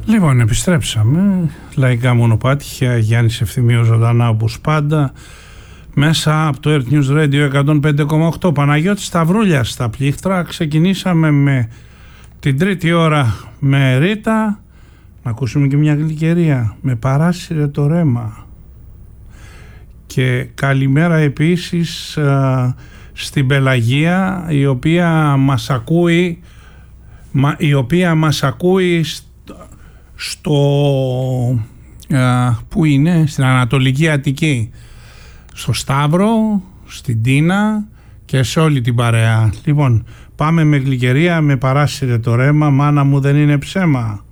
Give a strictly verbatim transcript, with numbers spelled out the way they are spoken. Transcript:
Λοιπόν, επιστρέψαμε. Λαϊκά μονοπάτια, Γιάννης Ευθυμίου ζωντανά όπως πάντα, μέσα από το Earth News Radio εκατόν πέντε κόμμα οκτώ. Παναγιώτης Σταυρούλιας στα πλήκτρα. Ξεκινήσαμε με την τρίτη ώρα με Ρίτα. Να ακούσουμε και μια γλυκερία. Με παράσυρε το ρέμα. Και καλημέρα επίσης α, στην Πελαγία, η οποία μας ακούει, μα, η οποία μας ακούει στο α, που είναι στην Ανατολική Αττική, στο Σταύρο, στην Τίνα και σε όλη την παρέα. Λοιπόν, πάμε με γλυκερία, με παράσυρε το ρέμα, μάνα μου δεν είναι ψέμα.